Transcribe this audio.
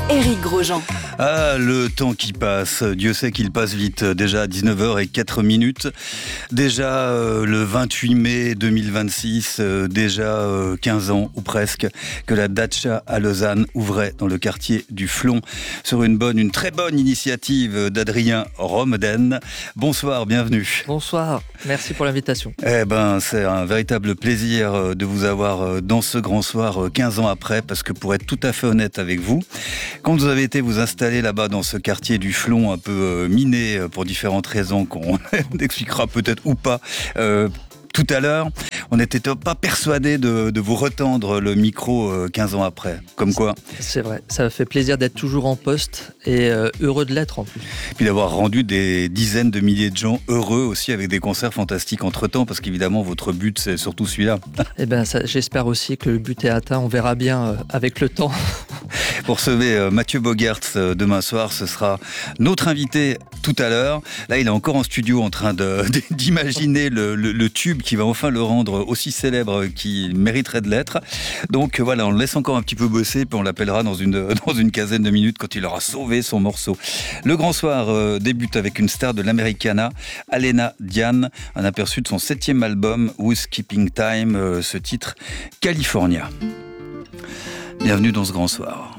Éric Grosjean. Ah, le temps qui passe, Dieu sait qu'il passe vite, déjà à 19h04, déjà le 28 mai 2026, déjà 15 ans ou presque, que la Dacia à Lausanne ouvrait dans le quartier du Flon, sur une très bonne initiative d'Adrien Romeden. Bonsoir, bienvenue. Bonsoir, merci pour l'invitation. C'est un véritable plaisir de vous avoir dans ce grand soir 15 ans après, parce que pour être tout à fait honnête avec vous, quand vous avez été vous installer là-bas dans ce quartier du Flon un peu miné pour différentes raisons qu'on expliquera peut-être ou pas tout à l'heure, on n'était pas persuadé de vous retendre le micro 15 ans après. Comme quoi. C'est vrai, ça me fait plaisir d'être toujours en poste et heureux de l'être en plus. Et puis d'avoir rendu des dizaines de milliers de gens heureux aussi avec des concerts fantastiques entre-temps, parce qu'évidemment votre but c'est surtout celui-là. J'espère aussi que le but est atteint, on verra bien avec le temps. Pour recevoir Mathieu Bogaerts demain soir, ce sera notre invité tout à l'heure. Là, il est encore en studio en train d'imaginer le tube qui va enfin le rendre aussi célèbre qu'il mériterait de l'être. Donc voilà, on le laisse encore un petit peu bosser, puis on l'appellera dans une quinzaine de minutes quand il aura sauvé son morceau. Le Grand Soir débute avec une star de l'Americana, Alena Diane, un aperçu de son 7e album, Who's Keeping Time, ce titre California. Bienvenue dans ce Grand Soir.